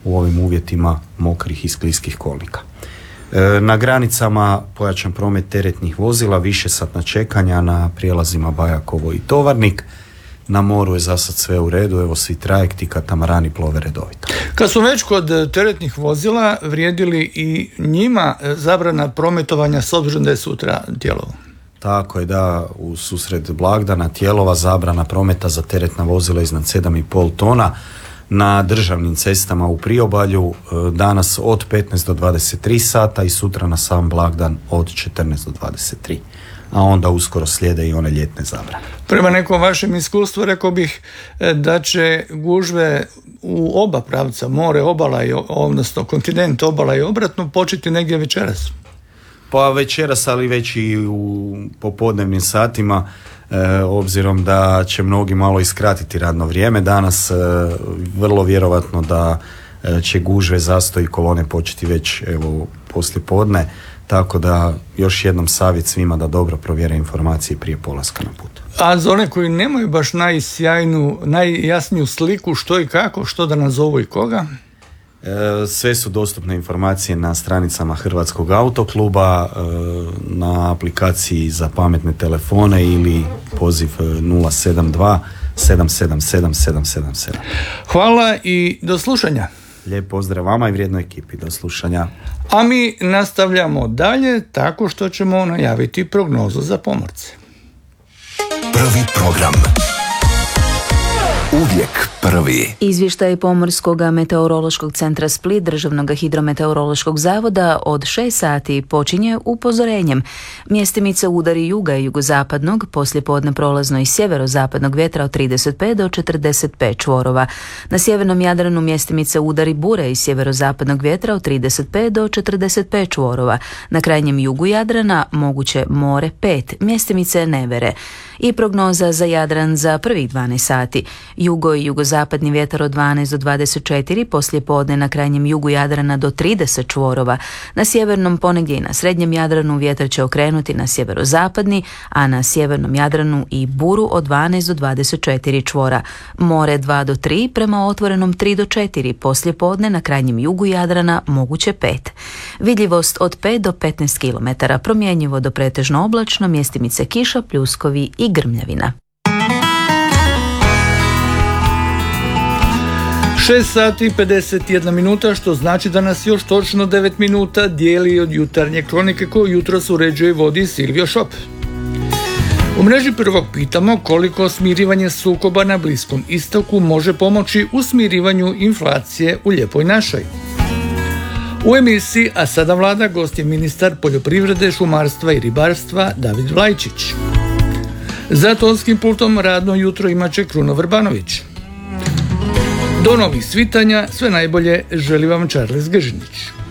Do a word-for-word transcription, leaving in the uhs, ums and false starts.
u ovim uvjetima mokrih i skliskih kolnika. Na granicama pojačan promet teretnih vozila, više satna čekanja na prijelazima Bajakovo i Tovarnik. Na moru je za sad sve u redu, evo svi trajekti, katamarani plove redovito. Kad su već kod teretnih vozila, vrijedili i njima zabrana prometovanja s obzirom da je sutra Tijelovo? Tako je, da, u susret blagdana Tijelova zabrana prometa za teretna vozila iznad sedam i pol tona na državnim cestama u priobalju danas od petnaest do dvadeset tri sata i sutra na sam blagdan od četrnaest do dvadeset tri, a onda uskoro slijede i one ljetne zabrane. Prema nekom vašem iskustvu rekao bih da će gužve u oba pravca, more, obala, i, odnosno kontinent, obala i obratno, početi negdje večeras. Pa večeras, ali već i u popodnevnim satima, e, obzirom da će mnogi malo iskratiti radno vrijeme danas, e, vrlo vjerovatno da e, će gužve, zastoj i kolone početi već evo poslije podne, tako da još jednom savjet svima da dobro provjere informacije prije polaska na put. A za one koji nemaju baš najsjajnu, najjasniju sliku što i kako, što da nazovu i koga? Sve su dostupne informacije na stranicama Hrvatskog autokluba, na aplikaciji za pametne telefone ili poziv nula sedam dva sedam sedam sedam sedam sedam sedam. Hvala i do slušanja. Lijep pozdrav vama i vrijednoj ekipi, do slušanja. A mi nastavljamo dalje tako što ćemo najaviti prognozu za pomorce. Prvi program. Uvijek prvi. Izvještaj Pomorskog meteorološkog centra Split Državnog hidrometeorološkog zavoda od šest sati počinje upozorenjem. Mjestimice udari juga i jugozapadnog, poslijepodne prolazno i sjeverozapadnog vjetra od trideset pet do četrdeset pet čvorova. Na sjevernom Jadranu mjestimice udari bure i sjeverozapadnog vjetra od trideset pet do četrdeset pet čvorova. Na krajnjem jugu Jadrana moguće more pet, mjestimice nevere. I prognoza za Jadran za prvih dvanaest sati. Jugo i jugozapadni vjetar od dvanaest do dvadeset četiri, poslijepodne na krajnjem jugu Jadrana do trideset čvorova. Na sjevernom ponegdje i na srednjem Jadranu vjetar će okrenuti na sjeverozapadni, a na sjevernom Jadranu i buru od dvanaest do dvadeset četiri čvora. More dva do tri, prema otvorenom tri do četiri, poslijepodne na krajnjem jugu Jadrana moguće pet. Vidljivost od pet do petnaest kilometara, promjenjivo do pretežno oblačno, mjestimice kiša, pljuskovi i grmljavina. šest sati i pedeset jedna minuta, što znači da nas još točno devet minuta dijeli od jutarnje kronike koju jutros uređuje i vodi Silvio Šop. U mreži prvog pitamo koliko smirivanje sukoba na Bliskom istoku može pomoći u smirivanju inflacije u Lijepoj našoj. U emisiji A sada vlada gost je ministar poljoprivrede, šumarstva i ribarstva David Vlajčić. Za tonskim pultom radno jutro imat će Kruno Vrbanović. Do novih svitanja, sve najbolje želi vam Charles Gržinić.